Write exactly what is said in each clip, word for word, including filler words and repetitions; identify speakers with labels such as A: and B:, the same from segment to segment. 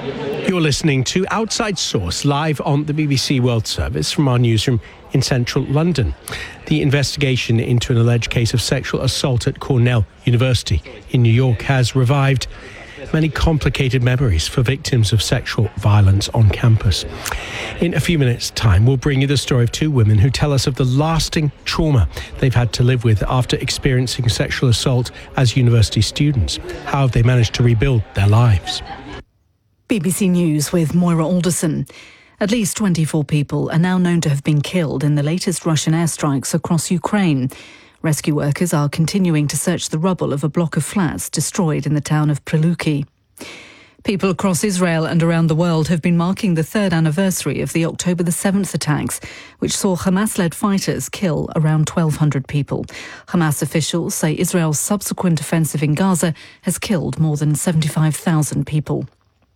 A: You're listening to Outside Source, live on the B B C World Service from our newsroom in central London. The investigation into an alleged case of sexual assault at Cornell University in New York has revived many complicated memories for victims of sexual violence on campus. In a few minutes' time, we'll bring you the story of two women who tell us of the lasting trauma they've had to live with after experiencing sexual assault as university students. How have they managed to rebuild their lives?
B: B B C News with Moira Alderson. At least twenty-four people are now known to have been killed in the latest Russian airstrikes across Ukraine. Rescue workers are continuing to search the rubble of a block of flats destroyed in the town of Pryluki. People across Israel and around the world have been marking the third anniversary of the October the seventh attacks, which saw Hamas-led fighters kill around twelve hundred people. Hamas officials say Israel's subsequent offensive in Gaza has killed more than seventy-five thousand people.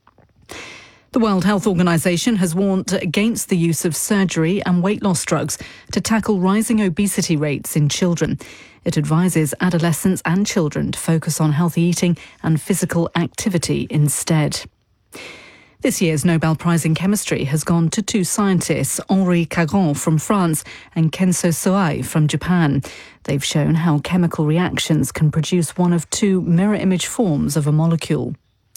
B: The World Health Organization has warned against the use of surgery and weight loss drugs to tackle rising obesity rates in children. It advises adolescents and children to focus on healthy eating and physical activity instead. This year's Nobel Prize in Chemistry has gone to two scientists, Henri Caron from France and Kenso Soai from Japan. They've shown how chemical reactions can produce one of two mirror image forms of a molecule.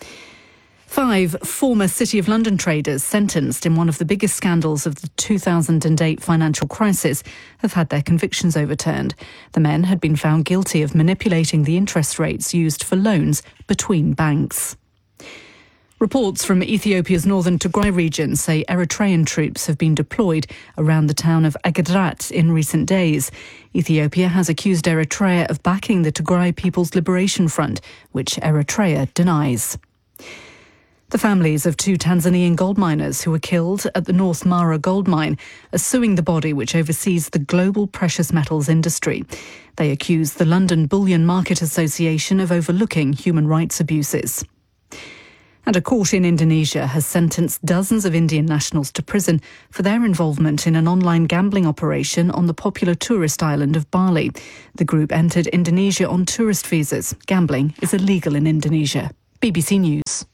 B: Five former City of London traders sentenced in one of the biggest scandals of the two thousand eight financial crisis have had their convictions overturned. The men had been found guilty of manipulating the interest rates used for loans between banks. Reports from Ethiopia's northern Tigray region say Eritrean troops have been deployed around the town of Agadrat in recent days. Ethiopia has accused Eritrea of backing the Tigray People's Liberation Front, which Eritrea denies. The families of two Tanzanian gold miners who were killed at the North Mara gold mine are suing the body which oversees the global precious metals industry. They accuse the London Bullion Market Association of overlooking human rights abuses. And a court in Indonesia has sentenced dozens of Indian nationals to prison for their involvement in an online gambling operation on the popular tourist island of Bali. The group entered Indonesia on tourist visas. Gambling is illegal in Indonesia. B B C News.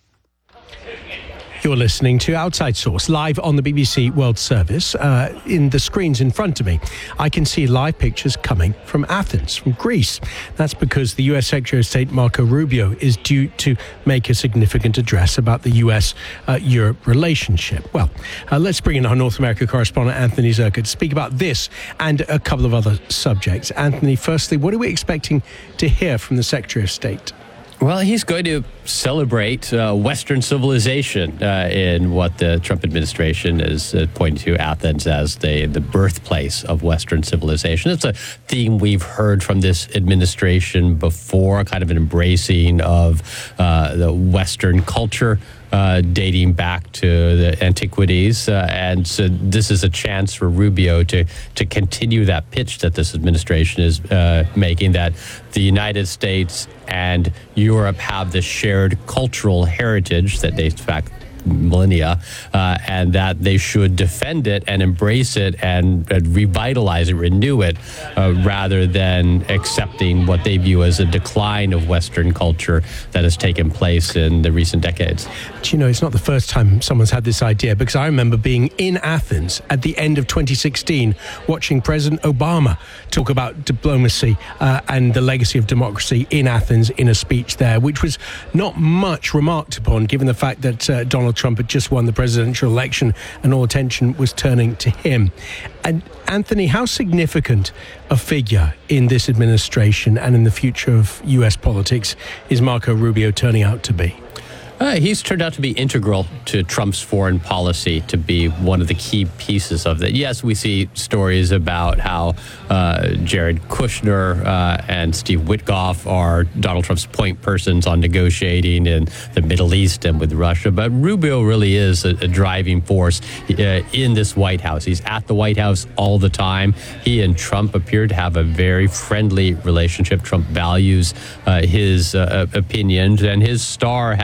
A: You're listening to Outside Source, live on the B B C World Service. Uh, in the screens in front of me, I can see live pictures coming from Athens, from Greece. That's because the U S Secretary of State Marco Rubio is due to make a significant address about the U S-Europe uh, relationship. Well, uh, let's bring in our North America correspondent, Anthony Zerka, to speak about this and a couple of other subjects. Anthony, firstly, what are we expecting to hear from the Secretary of State?
C: Well, he's going to celebrate uh, Western civilization uh, in what the Trump administration is uh, pointing to Athens as the, the birthplace of Western civilization. It's a theme we've heard from this administration before, kind of an embracing of uh, the Western culture. Uh, dating back to the antiquities. Uh, and so this is a chance for Rubio to to continue that pitch that this administration is uh, making, that the United States and Europe have this shared cultural heritage that dates back millennia, uh, and that they should defend it and embrace it and, and revitalize it, renew it, uh, rather than accepting what they view as a decline of Western culture that has taken place in the recent decades.
A: Do you know, it's not the first time someone's had this idea, because I remember being in Athens at the end of twenty sixteen, watching President Obama talk about diplomacy uh, and the legacy of democracy in Athens in a speech there, which was not much remarked upon, given the fact that uh, Donald Trump had just won the presidential election and all attention was turning to him. And Anthony, how significant a figure in this administration and in the future of U S politics is Marco Rubio turning out to be?
C: Uh, he's turned out to be integral to Trump's foreign policy, to be one of the key pieces of that. Yes, we see stories about how uh, Jared Kushner uh, and Steve Witkoff are Donald Trump's point persons on negotiating in the Middle East and with Russia. But Rubio really is a, a driving force uh, in this White House. He's at the White House all the time. He and Trump appear to have a very friendly relationship. Trump values uh, his uh, opinions, and his star has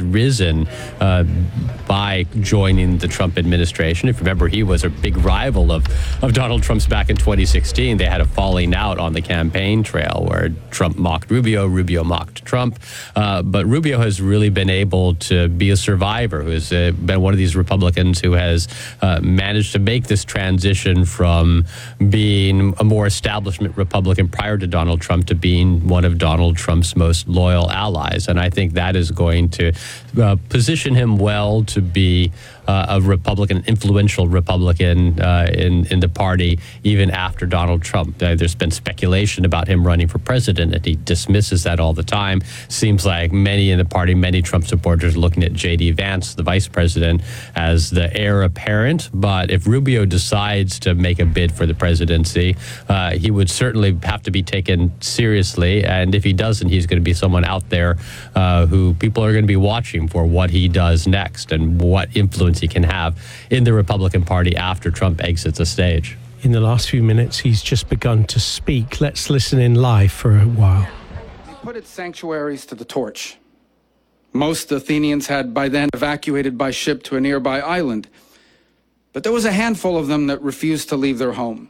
C: risen uh, by joining the Trump administration. If you remember, he was a big rival of, of Donald Trump's back in twenty sixteen. They had a falling out on the campaign trail where Trump mocked Rubio, Rubio mocked Trump. Uh, but Rubio has really been able to be a survivor, who has uh, been one of these Republicans who has uh, managed to make this transition from being a more establishment Republican prior to Donald Trump to being one of Donald Trump's most loyal allies. And I think that is going to uh, position him well to be uh, a Republican, influential Republican uh, in, in the party, even after Donald Trump. Uh, there's been speculation about him running for president, and he dismisses that all the time. Seems like many in the party, many Trump supporters are looking at J D Vance, the vice president, as the heir apparent. But if Rubio decides to make a bid for the presidency, uh, he would certainly have to be taken seriously. And if he doesn't, he's going to be someone out there uh, who people are going to be watching for what he does next and what influence he can have in the Republican Party after Trump exits the stage.
A: In the last few minutes, he's just begun to speak. Let's listen in live for a while.
D: He put its sanctuaries to the torch. Most Athenians had by then evacuated by ship to a nearby island, but there was a handful of them that refused to leave their home.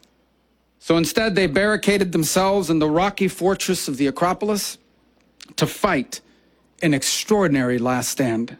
D: So instead, they barricaded themselves in the rocky fortress of the Acropolis to fight an extraordinary last stand,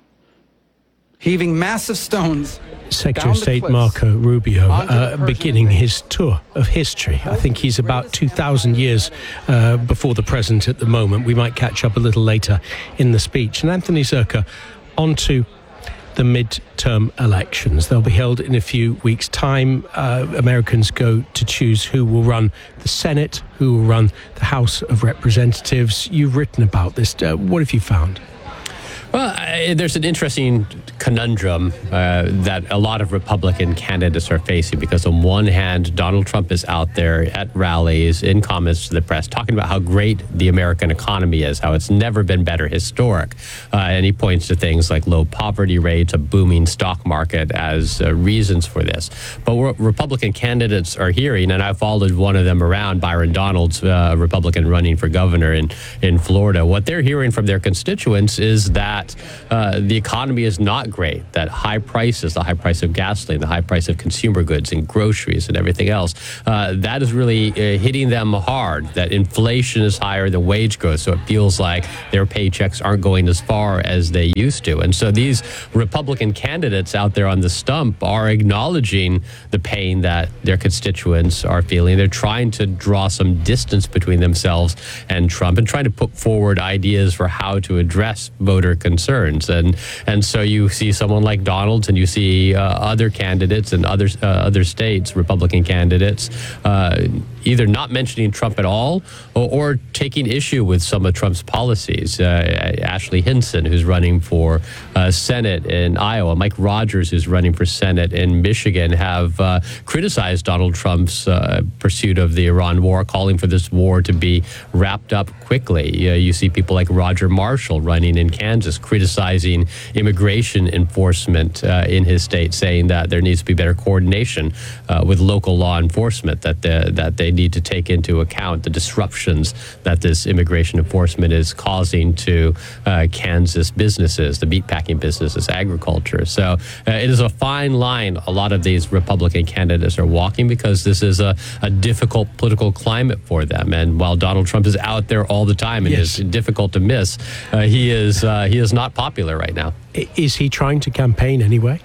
D: heaving massive stones.
A: Secretary of State Marco Rubio uh, beginning his tour of history. I think he's about two thousand years uh, before the present at the moment. We might catch up a little later in the speech. And Anthony Zurcher, on to the midterm elections. They'll be held in a few weeks' time. Uh, Americans go to choose who will run the Senate, who will run the House of Representatives. You've written about this. Uh, what have you found?
C: Well, uh, there's an interesting conundrum uh, that a lot of Republican candidates are facing, because on one hand, Donald Trump is out there at rallies, in comments to the press, talking about how great the American economy is, how it's never been better, historic. Uh, and he points to things like low poverty rates, a booming stock market as uh, reasons for this. But what Republican candidates are hearing, and I followed one of them around, Byron Donalds, uh, a Republican running for governor in, in Florida, what they're hearing from their constituents is that Uh, the economy is not great, that high prices, the high price of gasoline, the high price of consumer goods and groceries and everything else, uh, that is really uh, hitting them hard, that inflation is higher than wage growth, so it feels like their paychecks aren't going as far as they used to. And so these Republican candidates out there on the stump are acknowledging the pain that their constituents are feeling. They're trying to draw some distance between themselves and Trump and trying to put forward ideas for how to address voter concerns. And and so you see someone like Donalds, and you see uh, other candidates and other uh, other states, Republican candidates, uh, either not mentioning Trump at all or, or taking issue with some of Trump's policies. Uh, Ashley Hinson, who's running for uh, Senate in Iowa, Mike Rogers, who's running for Senate in Michigan, have uh, criticized Donald Trump's uh, pursuit of the Iran war, calling for this war to be wrapped up quickly. Uh, you see people like Roger Marshall running in Kansas, criticizing immigration enforcement uh, in his state, saying that there needs to be better coordination uh, with local law enforcement, that the, that they need to take into account the disruptions that this immigration enforcement is causing to uh, Kansas businesses, the meatpacking businesses, agriculture. So uh, it is a fine line a lot of these Republican candidates are walking, because this is a, a difficult political climate for them. And while Donald Trump is out there all the time and yes. is difficult to miss, uh, he is uh, he is not popular right now.
A: Is he trying to campaign anyway?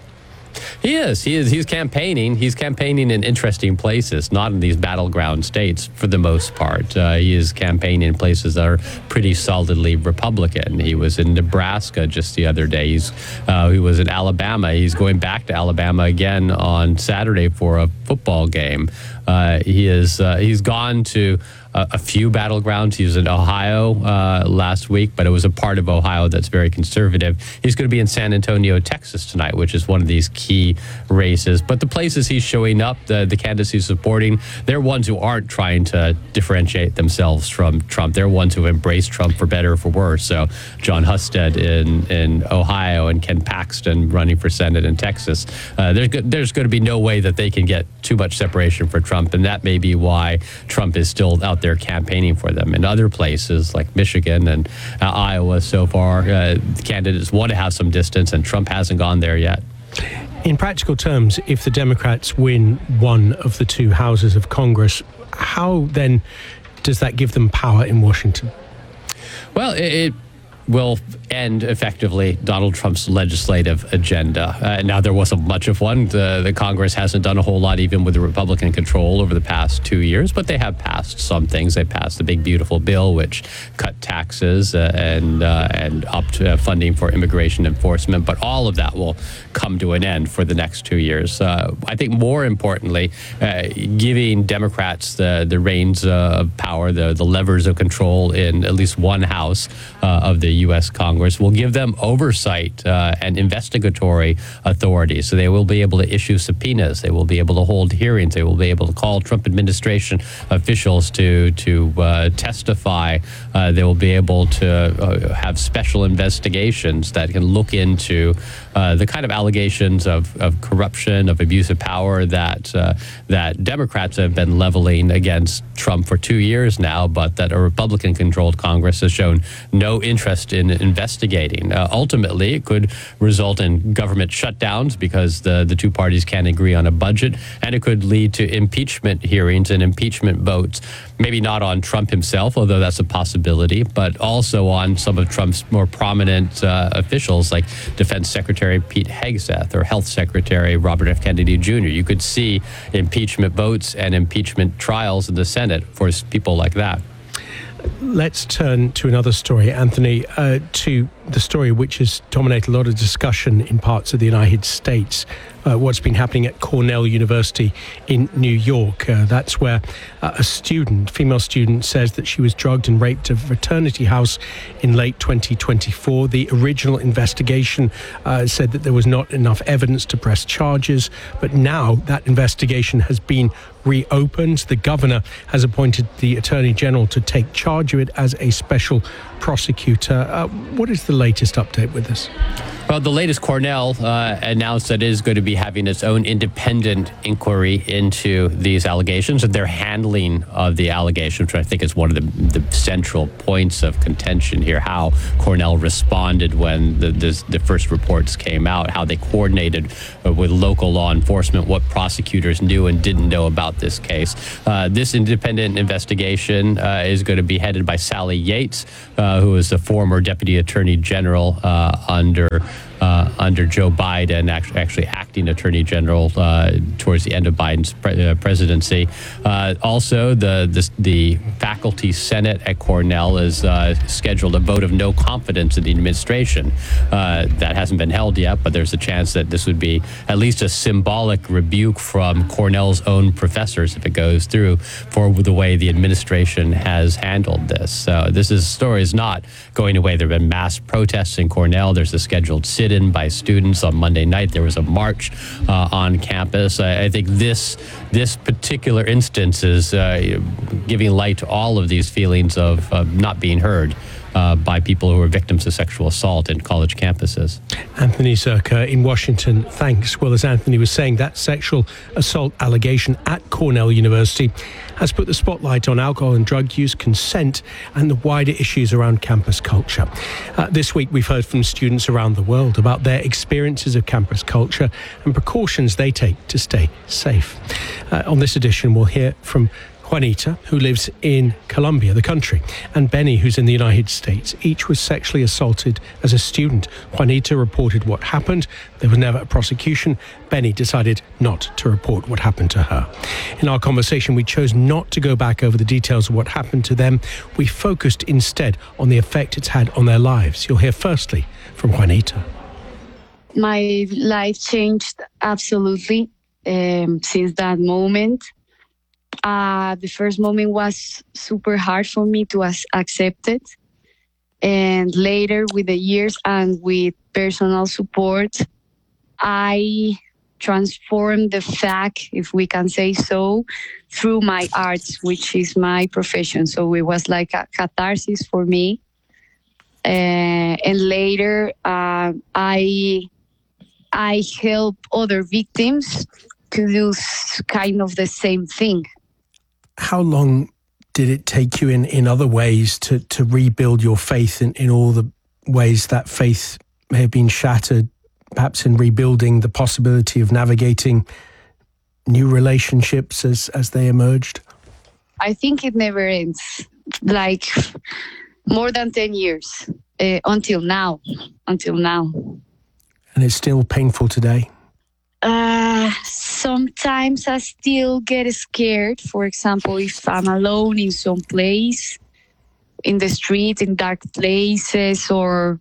C: He is. He is. He's campaigning. He's campaigning in interesting places, not in these battleground states for the most part. Uh, he is campaigning in places that are pretty solidly Republican. He was in Nebraska just the other day. He's uh, he was in Alabama. He's going back to Alabama again on Saturday for a football game. Uh, he is. Uh, he's gone to a, a few battlegrounds. He was in Ohio uh, last week, but it was a part of Ohio that's very conservative. He's going to be in San Antonio, Texas tonight, which is one of these key races. But the places he's showing up, the, the candidates he's supporting, they're ones who aren't trying to differentiate themselves from Trump. They're ones who embrace Trump for better or for worse. So John Husted in, in Ohio and Ken Paxton running for Senate in Texas. Uh, there's, there's going to be no way that they can get too much separation for Trump, and that may be why Trump is still out there they're campaigning for them. In other places like Michigan and uh, Iowa, so far, uh, candidates want to have some distance, and Trump hasn't gone there yet.
A: In practical terms, if the Democrats win one of the two houses of Congress, how then does that give them power in Washington?
C: Well, it, it will end effectively Donald Trump's legislative agenda. Uh, now, there wasn't much of one. The, the Congress hasn't done a whole lot, even with the Republican control over the past two years, but they have passed some things. They passed the big, beautiful bill, which cut taxes uh, and uh, and upped uh, funding for immigration enforcement. But all of that will come to an end for the next two years. Uh, I think more importantly, uh, giving Democrats the, the reins uh, of power, the, the levers of control in at least one house uh, of the U S Congress will give them oversight uh, and investigatory authority. So they will be able to issue subpoenas. They will be able to hold hearings. They will be able to call Trump administration officials to to uh, testify. Uh, they will be able to uh, have special investigations that can look into uh, the kind of allegations of, of corruption, of abuse of power that uh, that Democrats have been leveling against Trump for two years now, but that a Republican-controlled Congress has shown no interest in investigating. Uh, ultimately, it could result in government shutdowns because the, the two parties can't agree on a budget, and it could lead to impeachment hearings and impeachment votes, maybe not on Trump himself, although that's a possibility, but also on some of Trump's more prominent uh, officials like Defense Secretary Pete Hegseth or Health Secretary Robert F. Kennedy Junior You could see impeachment votes and impeachment trials in the Senate for people like that.
A: Let's turn to another story, Anthony, uh, to the story which has dominated a lot of discussion in parts of the United States, uh, what's been happening at Cornell University in New York. Uh, that's where uh, a student, female student, says that she was drugged and raped at a fraternity house in late twenty twenty-four. The original investigation uh, said that there was not enough evidence to press charges, but now that investigation has been reopened. The governor has appointed the Attorney General to take charge of it as a special prosecutor. Uh, what is the latest update with this?
C: Well, the latest, Cornell uh, announced that it is going to be having its own independent inquiry into these allegations and their handling of the allegations, which I think is one of the, the central points of contention here, how Cornell responded when the, the, the first reports came out, how they coordinated uh, with local law enforcement, what prosecutors knew and didn't know about this case. Uh, this independent investigation uh, is going to be headed by Sally Yates, uh, who is the former Deputy Attorney General uh, under Uh, under Joe Biden, actually, actually acting Attorney General uh, towards the end of Biden's pre- uh, presidency. Uh, also, the, the the faculty senate at Cornell is uh, scheduled a vote of no confidence in the administration. Uh, that hasn't been held yet, but there's a chance that this would be at least a symbolic rebuke from Cornell's own professors if it goes through for the way the administration has handled this. So this is story is not going away. There have been mass protests in Cornell. There's a scheduled sit in by students on Monday night. There was a march uh, on campus. I, I think this this particular instance is uh, giving light to all of these feelings of uh, not being heard uh, by people who are victims of sexual assault in college campuses.
A: Anthony Zurcher in Washington, thanks. Well, as Anthony was saying, that sexual assault allegation at Cornell University has put the spotlight on alcohol and drug use, consent, and the wider issues around campus culture. Uh, this week, we've heard from students around the world about their experiences of campus culture and precautions they take to stay safe. Uh, on this edition, we'll hear from Juanita, who lives in Colombia, the country, and Benny, who's in the United States. Each was sexually assaulted as a student. Juanita reported what happened. There was never a prosecution. Benny decided not to report what happened to her. In our conversation, we chose not to go back over the details of what happened to them. We focused instead on the effect it's had on their lives. You'll hear firstly from Juanita.
E: My life changed absolutely um, since that moment. Uh, the first moment was super hard for me to as- accept it. And later, with the years and with personal support, I transformed the fact, if we can say so, through my arts, which is my profession. So it was like a catharsis for me. Uh, and later, uh, I I help other victims to do kind of the same thing.
A: How long did it take you in, in other ways to, to rebuild your faith in, in all the ways that faith may have been shattered, perhaps in rebuilding the possibility of navigating new relationships as, as they emerged?
E: I think it never ends. Like more than ten years uh, until now, until now.
A: And it's still painful today?
E: Uh, sometimes I still get scared. For example, if I'm alone in some place, in the street, in dark places, or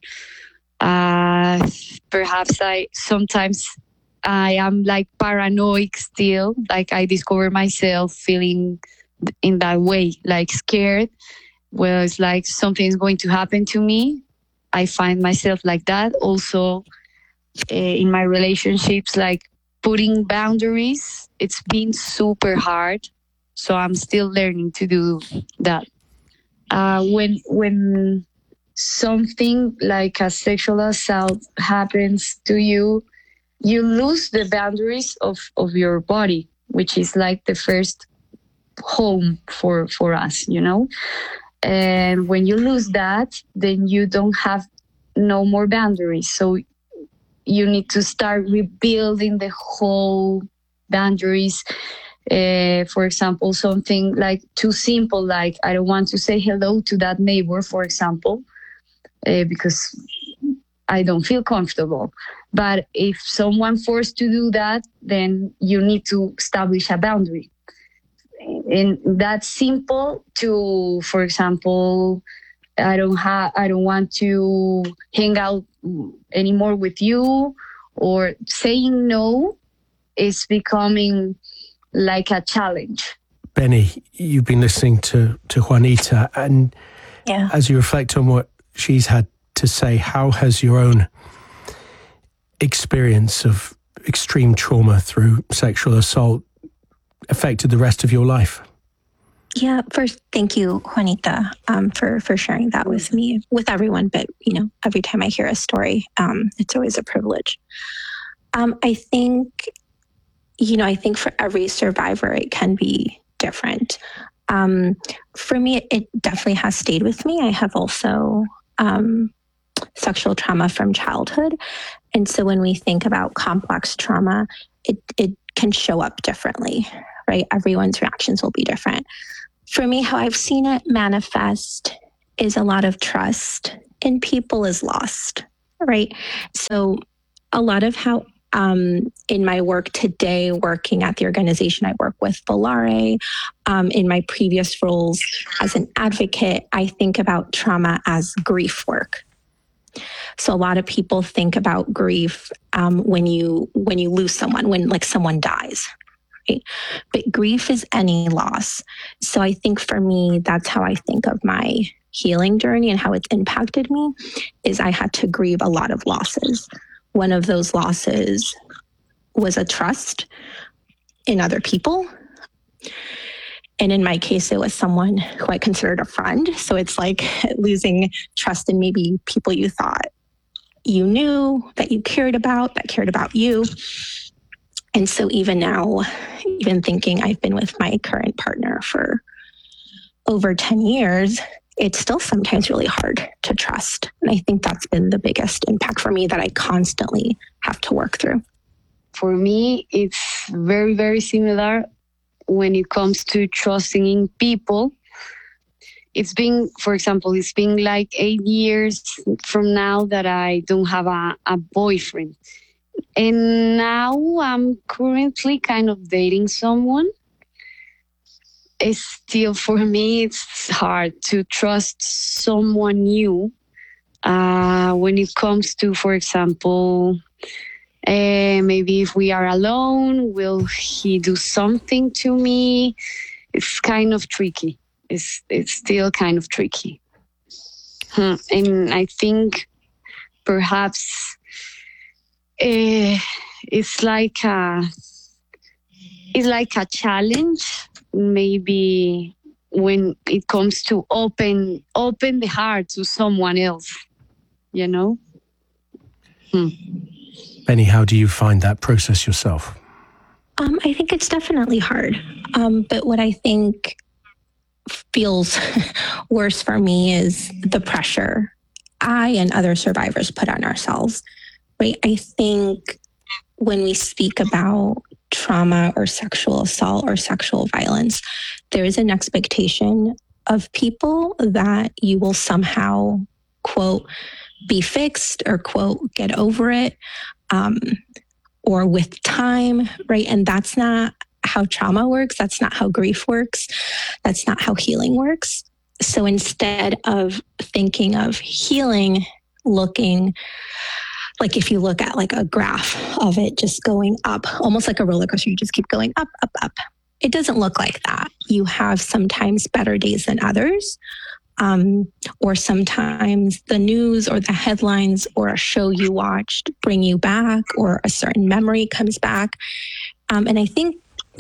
E: uh, perhaps I sometimes I am like paranoid still. Like I discover myself feeling in that way, like scared. Well, it's like something's going to happen to me. I find myself like that. Also, uh, in my relationships, like putting boundaries, it's been super hard. So I'm still learning to do that. Uh, when when something like a sexual assault happens to you, you lose the boundaries of, of your body, which is like the first home for, for us, you know? And when you lose that, then you don't have no more boundaries. So you need to start rebuilding the whole boundaries. Uh, for example, something like too simple, like I don't want to say hello to that neighbor, for example, uh, because I don't feel comfortable. But if someone forced to do that, then you need to establish a boundary. And that's simple to, for example, I don't have, I don't want to hang out anymore with you, or saying no is becoming like a challenge.
A: Benny, you've been listening to, to Juanita, and
F: yeah.
A: as you reflect on what she's had to say, how has your own experience of extreme trauma through sexual assault affected the rest of your life?
F: Yeah, first, thank you, Juanita, um, for, for sharing that with me, with everyone. But, you know, every time I hear a story, um, it's always a privilege. Um, I think, you know, I think for every survivor, it can be different. Um, for me, it, it definitely has stayed with me. I have also um, sexual trauma from childhood. And so when we think about complex trauma, it, it can show up differently, right? Everyone's reactions will be different. For me, how I've seen it manifest is a lot of trust in people is lost, right? So a lot of how um, in my work today, working at the organization I work with, Volare, um, in my previous roles as an advocate, I think about trauma as grief work. So a lot of people think about grief um, when you when you lose someone, when like someone dies. Right? But grief is any loss. So I think for me, that's how I think of my healing journey and how it's impacted me, is I had to grieve a lot of losses. One of those losses was a trust in other people. And in my case, it was someone who I considered a friend. So it's like losing trust in maybe people you thought you knew, that you cared about, that cared about you. And so even now, even thinking I've been with my current partner for over ten years, it's still sometimes really hard to trust. And I think that's been the biggest impact for me that I constantly have to work through.
E: For me, it's very, very similar when it comes to trusting in people. It's been, for example, it's been like eight years from now that I don't have a, a boyfriend. And now I'm currently kind of dating someone. It's still, for me, it's hard to trust someone new uh, when it comes to, for example, uh, maybe if we are alone, will he do something to me? It's kind of tricky. It's, it's still kind of tricky. Hmm. And I think perhaps Uh, it's like a, it's like a challenge, maybe when it comes to open open the heart to someone else, you know. Hmm.
A: Benny, how do you find that process yourself?
F: Um, I think it's definitely hard. Um, but what I think feels worse for me is the pressure I and other survivors put on ourselves, right? I think when we speak about trauma or sexual assault or sexual violence, there is an expectation of people that you will somehow, quote, be fixed or, quote, get over it, um, or with time, right? And that's not how trauma works. That's not how grief works. That's not how healing works. So instead of thinking of healing, looking like if you look at like a graph of it just going up, almost like a roller coaster, you just keep going up, up, up. It doesn't look like that. You have sometimes better days than others. Um, or sometimes the news or the headlines or a show you watched bring you back, or a certain memory comes back. Um, and I think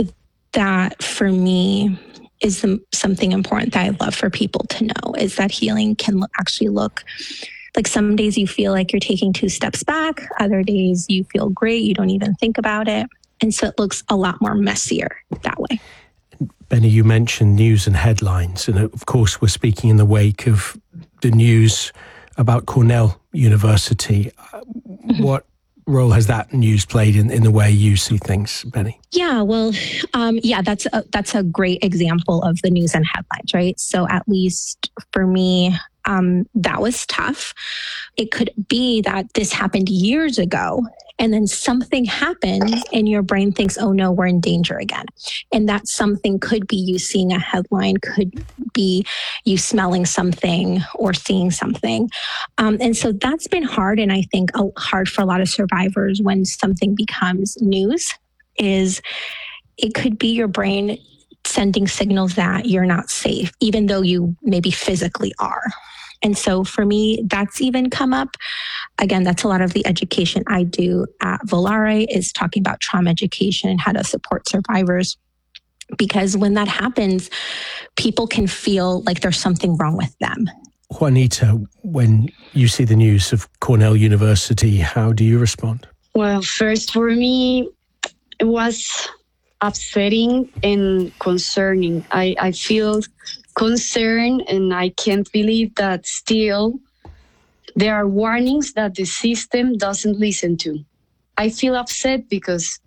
F: that for me is the, something important that I love for people to know, is that healing can actually look like some days you feel like you're taking two steps back. Other days you feel great. You don't even think about it. And so it looks a lot more messier that way.
A: Benny, you mentioned news and headlines. And of course, we're speaking in the wake of the news about Cornell University. Mm-hmm. What role has that news played in, in the way you see things, Benny?
F: Yeah, well, um, yeah, that's a, that's a great example of the news and headlines, right? So at least for me, um, that was tough. It could be that this happened years ago, and then something happened and your brain thinks, oh no, we're in danger again. And that something could be you seeing a headline, could be you smelling something or seeing something. Um, and so that's been hard. And I think uh, hard for a lot of survivors when something becomes news, is it could be your brain sending signals that you're not safe, even though you maybe physically are. And so for me, that's even come up. Again, that's a lot of the education I do at Volare, is talking about trauma education and how to support survivors. Because when that happens, people can feel like there's something wrong with them.
A: Juanita, when you see the news of Cornell University, how do you respond?
E: Well, first for me, it was upsetting and concerning. I, I feel concerned, and I can't believe that still there are warnings that the system doesn't listen to. I feel upset because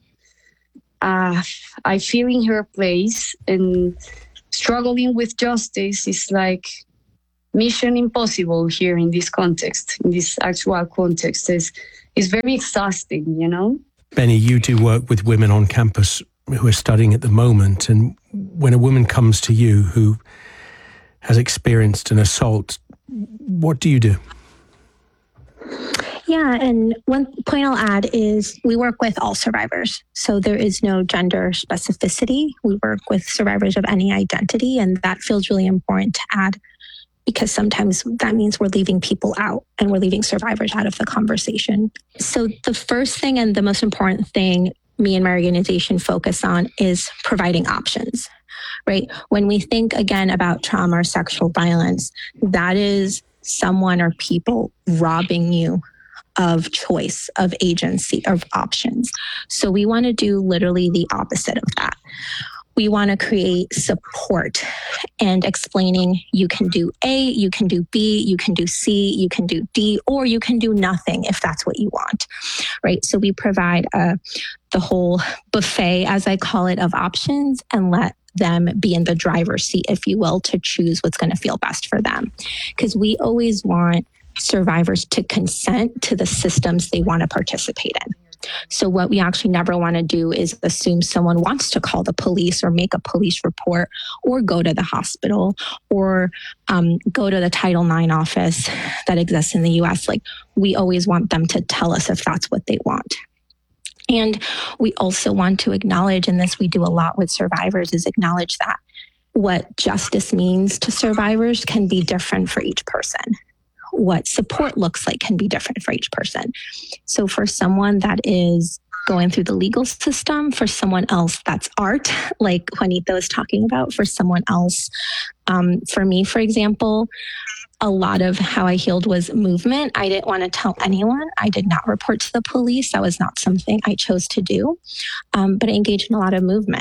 E: uh, I feel in her place, and struggling with justice is like mission impossible here in this context, in this actual context. Is is very exhausting, you know?
A: Benny, you do work with women on campus who are studying at the moment. And when a woman comes to you who has experienced an assault, what do you do?
F: Yeah, and one point I'll add is we work with all survivors. So there is no gender specificity. We work with survivors of any identity, and that feels really important to add, because sometimes that means we're leaving people out and we're leaving survivors out of the conversation. So the first thing and the most important thing me and my organization focus on is providing options, right? When we think again about trauma or sexual violence, that is someone or people robbing you of choice, of agency, of options. So we want to do literally the opposite of that. We want to create support and explaining you can do A, you can do B, you can do C, you can do D, or you can do nothing if that's what you want, right? So we provide uh, the whole buffet, as I call it, of options, and let them be in the driver's seat, if you will, to choose what's going to feel best for them. Because we always want survivors to consent to the systems they want to participate in. So what we actually never want to do is assume someone wants to call the police or make a police report or go to the hospital or um, go to the Title nine office that exists in the U S. Like, we always want them to tell us if that's what they want. And we also want to acknowledge, and this we do a lot with survivors, is acknowledge that what justice means to survivors can be different for each person. What support looks like can be different for each person. So for someone that is going through the legal system, for someone else that's art, like Juanita was talking about, for someone else, um, for me, for example, a lot of how I healed was movement. I didn't want to tell anyone. I did not report to the police. That was not something I chose to do. Um, but I engaged in a lot of movement.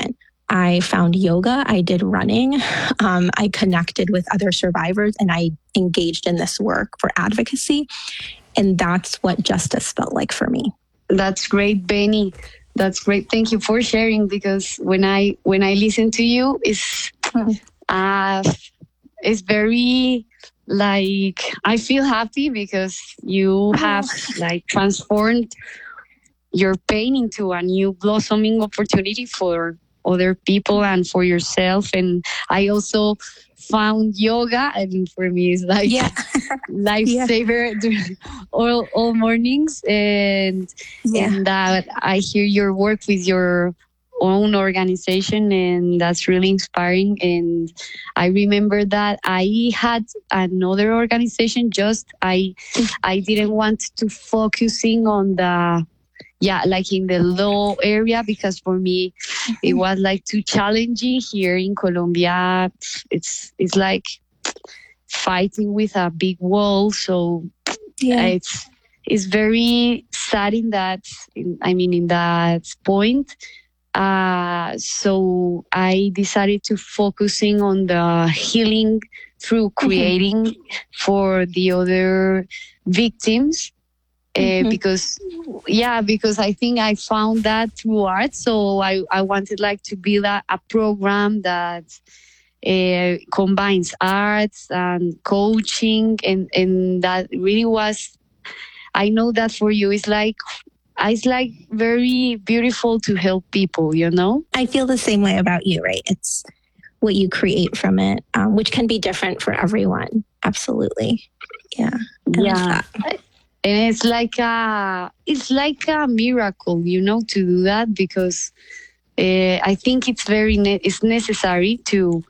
F: I found yoga, I did running, um, I connected with other survivors, and I engaged in this work for advocacy. And that's what justice felt like for me.
E: That's great, Benny. That's great. Thank you for sharing, because when I when I listen to you, it's uh, it's very like I feel happy because you have like transformed your pain into a new blossoming opportunity for other people and for yourself. And I also found yoga, and for me it's like
F: yeah.
E: lifesaver yeah. all, all mornings. And yeah. and that I hear your work with your own organization, and that's really inspiring. And I remember that I had another organization, just I I didn't want to focusing on the yeah, like in the law area, because for me, it was like too challenging here in Colombia. It's it's like fighting with a big wall. So yeah. it's it's very sad in that. In, I mean, in that point. Uh, so I decided to focusing on the healing through creating mm-hmm. for the other victims. Uh, mm-hmm. Because, yeah, because I think I found that through art. So I, I wanted like to build a, a program that uh, combines arts and coaching, and, and that really was, I know that for you, it's like, it's like very beautiful to help people, you know?
F: I feel the same way about you, right? It's what you create from it, um, which can be different for everyone. Absolutely. Yeah. I
E: yeah. And it's like a, it's like a miracle, you know, to do that, because uh, I think it's very, ne- it's necessary to,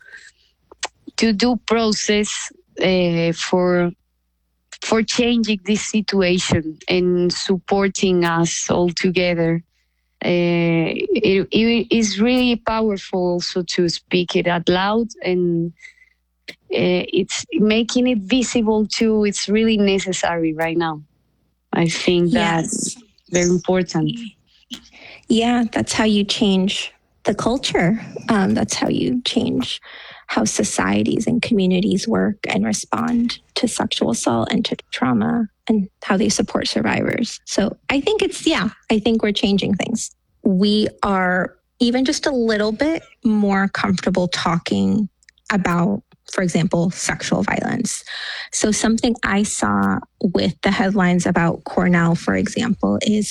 E: to do process uh, for, for changing this situation and supporting us all together. Uh, it, it is really powerful also to speak it out loud, and uh, it's making it visible too. It's really necessary right now. I think that's yes. very important.
F: Yeah, that's how you change the culture. Um, that's how you change how societies and communities work and respond to sexual assault and to trauma, and how they support survivors. So I think it's, yeah, I think we're changing things. We are even just a little bit more comfortable talking about, for example, sexual violence. So something I saw with the headlines about Cornell, for example, is